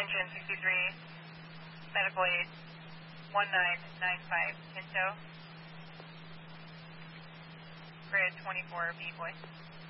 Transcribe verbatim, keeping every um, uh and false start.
Attention sixty-three, medical aid, one nine nine five, Pinto. Grid twenty-four, B boy.